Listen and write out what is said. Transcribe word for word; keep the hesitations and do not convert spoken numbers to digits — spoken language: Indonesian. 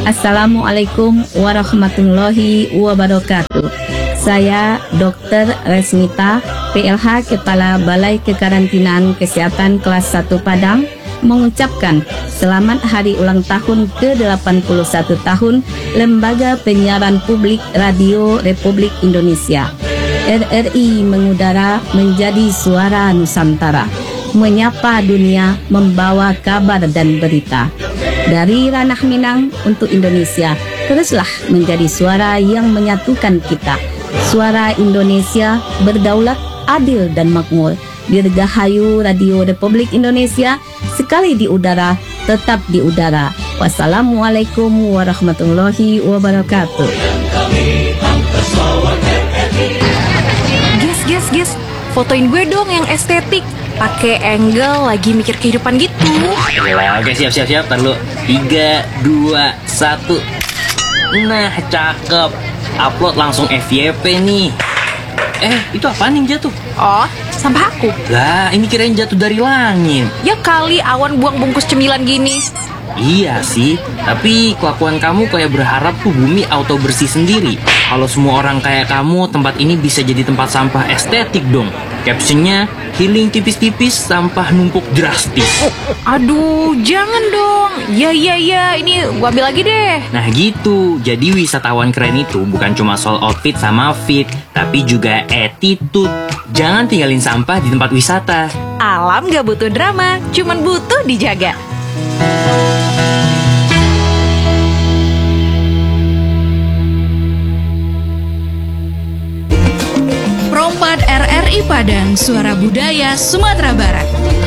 Assalamualaikum warahmatullahi wabarakatuh. Saya dokter Resmita, P L H Kepala Balai Kekarantinaan Kesehatan Kelas satu Padang, mengucapkan selamat hari ulang tahun ke delapan puluh satu tahun Lembaga Penyiaran Publik Radio Republik Indonesia. R R I mengudara menjadi suara Nusantara, menyapa dunia, membawa kabar dan berita. Dari ranah Minang untuk Indonesia, teruslah menjadi suara yang menyatukan kita. Suara Indonesia berdaulat, adil dan makmur. Dirgahayu Radio Republik Indonesia, sekali di udara, tetap di udara. Wassalamualaikum warahmatullahi wabarakatuh. Guys, guys, guys, fotoin gue dong yang estetik, pakai angle lagi mikir kehidupan gitu. Yalah, oke, siap siap siap. Ntar lu tiga, dua, satu. Nah, cakep. Upload langsung F Y P nih. Eh, itu apaan yang jatuh? Oh, sampah aku. Lah, ini kirain jatuh dari langit. Ya kali awan buang bungkus cemilan gini. Iya sih, tapi kelakuan kamu kayak berharap tuh bumi auto bersih sendiri. Kalau semua orang kayak kamu, tempat ini bisa jadi tempat sampah estetik dong. Captionnya, healing tipis-tipis, sampah numpuk drastis. Aduh, jangan dong. Ya, ya, ya, ini gua ambil lagi deh. Nah gitu, jadi wisatawan keren itu bukan cuma soal outfit sama fit, tapi juga attitude. Jangan tinggalin sampah di tempat wisata. Alam gak butuh drama, cuman butuh dijaga. Prompat R R I Padang, Suara Budaya Sumatera Barat.